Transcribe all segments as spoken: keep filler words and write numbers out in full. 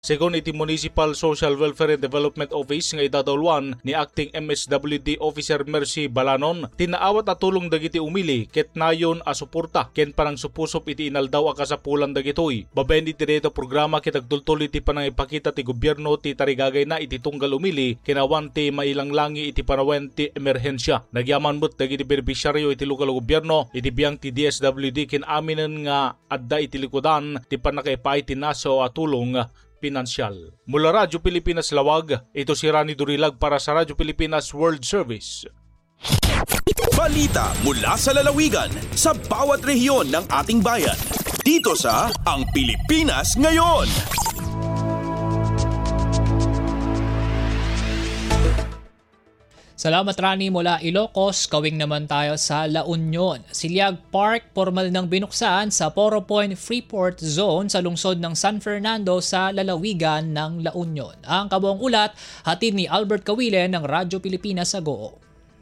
Segon iti Municipal Social Welfare and Development Office nga idadawlan ni Acting M S W D Officer Mercy Balanon, tinaawat at tulong dagiti umili ket nayon a suporta ken panang supusop iti inaldaw a kasapulan dagitoy. Babaen iti dito programa ket agtultol iti panangipakita ti gobyerno ti tarigagay na iti tunggal umili kinawan ti mailanglangi iti panawen ti emerhensya. Nagyaman met dagiti benepisyaryo iti lokal gobyerno iti biyang ti D S W D ken aminen nga adda iti likodan ti panakaipay ti naso a tulong pinansyal. Mula Radyo Pilipinas Lawag, ito si Rani Durilag para sa Radyo Pilipinas World Service. Balita mula sa lalawigan sa bawat rehiyon ng ating bayan. Dito sa Ang Pilipinas Ngayon. Salamat Rani mula Ilocos, kawing naman tayo sa La Union. Silyag Park formal nang binuksan sa Poro Point Freeport Zone sa lungsod ng San Fernando sa lalawigan ng La Union. Ang kabuong ulat, hatid ni Albert Kawile ng Radyo Pilipinas sa Goo.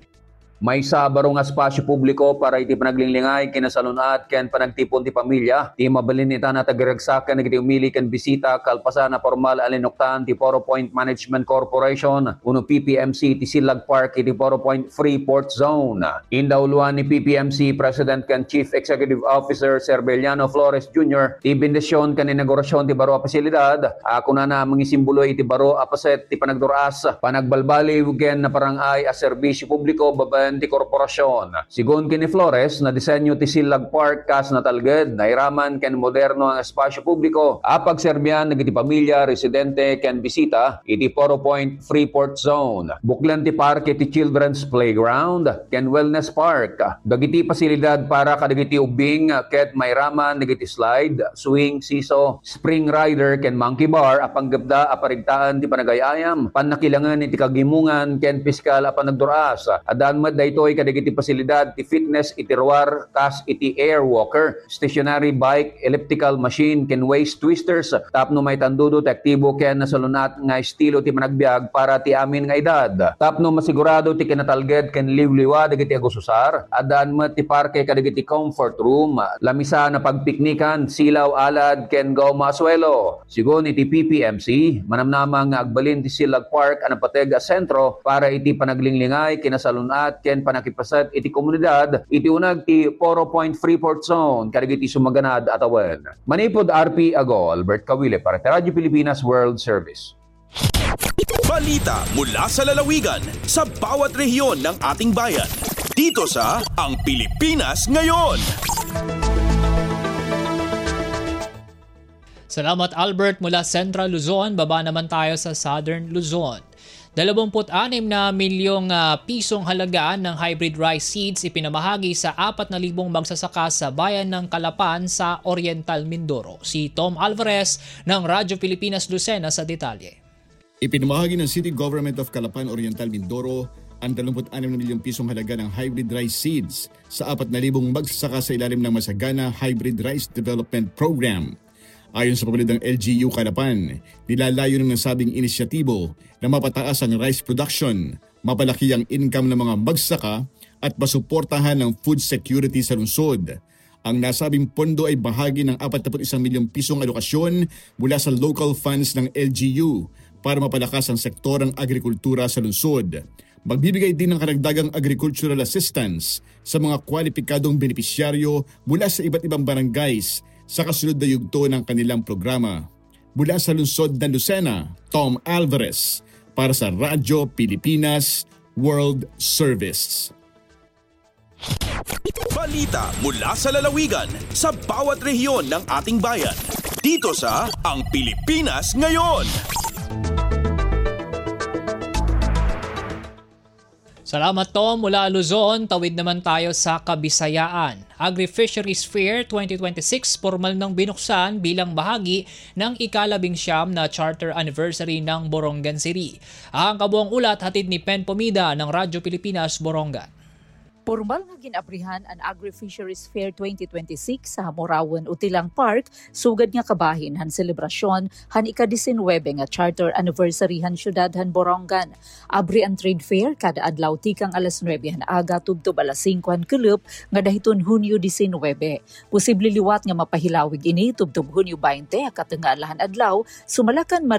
May sabaro nga espasyo publiko para iti panaglingligay kinasalunat ken panagtipon ti pamilya. Ti mabalin ita na tagragsakan nagiti umili ken bisita kalpasan na formal alinoktan ti Poro Point Management Corporation uno P P M C ti Silag Park iti Poro Point Freeport Zone. Indawluan ni P P M C President ken Chief Executive Officer Serbeliano Flores Junior ti bendisyon ken inaugurasyon ti baro a pasilidad. Ako na na mangisimbuloy iti baro a paset ti panagduras panagbalbali ken na parangay a serbisyo publiko babaen ti korporasyon. Sigon kini Flores na disenyo ti Silag Park kas natalged na iraman ken moderno ang espasyo publiko apag serbyan nagiti pamilya, residente ken bisita iti Poro Point Freeport Zone. Buklan ti park iti Children's Playground ken Wellness Park. Dagiti pasilidad para kadagiti ubing ket mairaman nagiti slide, swing, siso, spring rider ken monkey bar apang gabda aparigtaan ti panagayayam, panakilangan iti kagimungan ken piskal a panagduras. Adan med daytoy kadagiti pasilidad ti fitness iti ruar kas iti air walker, stationary bike, elliptical machine ken waist twisters tapno may tandudo ti aktibo ken nasalunat nga estilo ti managbiag para ti amin nga edad. Tapno masigurado ti kinatalged ken liwliwa dagiti agususar. Adan met ti parke kadagiti comfort room, lamisa na pagpiknikan, silaw alad ken gawma aswelo. Sigon iti P P M C manamnamang nga agbalin ti Silag Park ana pateg a sentro para iti panaglingligay kinasalunat ken panakipasat iti komunidad iti unag ti Poro Point Freeport Zone kadagiti sumaganad atawen. Manipod R P Ago, Albert Kawile para sa Radyo Pilipinas World Service. Balita mula sa lalawigan sa bawat rehiyon ng ating bayan. Dito sa Ang Pilipinas Ngayon. Salamat Albert mula Central Luzon, baba naman tayo sa Southern Luzon. dalawampu't-anim na milyong uh, pisong halagaan ng hybrid rice seeds ipinamahagi sa apat na libong magsasaka sa bayan ng Calapan sa Oriental Mindoro. Si Tom Alvarez ng Radyo Pilipinas Lucena sa detalye. Ipinamahagi ng City Government of Calapan Oriental Mindoro ang dalawampu't-anim na milyong pisong halaga ng hybrid rice seeds sa apat na libong magsasaka sa ilalim ng Masagana Hybrid Rice Development Program. Ayon sa pagbalid ng L G U Calapan, nilalayo ng nasabing inisyatibo na mapataas ang rice production, mapalaki ang income ng mga magsaka at masuportahan ng food security sa lungsod. Ang nasabing pondo ay bahagi ng apat na isang milyong pisong alokasyon mula sa local funds ng L G U para mapalakas ang sektor ng agrikultura sa lungsod. Magbibigay din ng karagdagang agricultural assistance sa mga kwalipikadong benepisyaryo mula sa iba't ibang barangays sa kasunod na yugto ng kanilang programa. Mula sa lungsod ng Lucena, Tom Alvarez para sa Radyo Pilipinas World Service. Balita mula sa lalawigan sa bawat rehiyon ng ating bayan. Dito sa Ang Pilipinas Ngayon. Salamat Tom mula Luzon, tawid naman tayo sa Kabisayaan. Agri-Fisheries Fair twenty twenty-six formal nang binuksan bilang bahagi ng ikalabing siyam na charter anniversary ng Borongan City. Ang kabuang ulat hatid ni Pen Pomida ng Radyo Pilipinas Borongan. Formal nga ginabrihan ang Agri-Fisheries Fair twenty twenty-six sa Hamorawan Utilang Park, sugad nga kabahin han selebrasyon han ika-nineteen nga charter anniversary han syudad han Borongan. Abri ang trade fair kada adlaw tikang alas nuwebe han aga tubtob alas singko han kulup nga dahiton Hunyo nineteen. Posible liwat nga mapahilawig ini tubtob Hunyo twenty katengalahan adlaw sumalakan